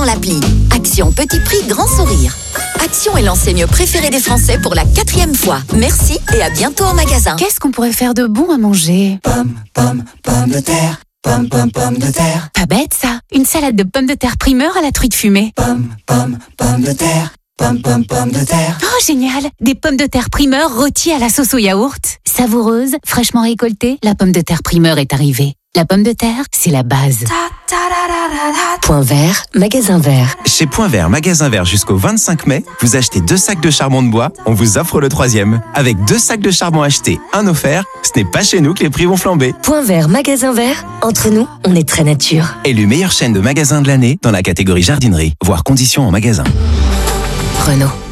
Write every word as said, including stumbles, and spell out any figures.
dans l'appli. Action petit prix, grand sourire. Action est l'enseigne préférée des Français pour la quatrième fois. Merci et à bientôt en magasin. Qu'est-ce qu'on pourrait faire de bon à manger? Pommes, pommes, pommes de terre. Pommes, pommes, pommes de terre. Pas bête ça. Une salade de pommes de terre primeur à la truite fumée. Pommes, pommes, pommes de terre. Pommes, pommes, pommes de terre. Oh génial. Des pommes de terre primeur rôties à la sauce au yaourt. Savoureuse, fraîchement récoltée, la pomme de terre primeur est arrivée. La pomme de terre, c'est la base. Point Vert, magasin vert. Chez Point Vert, magasin vert jusqu'au vingt-cinq mai, vous achetez deux sacs de charbon de bois, on vous offre le troisième. Avec deux sacs de charbon achetés, un offert, ce n'est pas chez nous que les prix vont flamber. Point Vert, magasin vert. Entre nous, on est très nature. Élu meilleure chaîne de magasins de l'année dans la catégorie jardinerie. Voir conditions en magasin. Renault.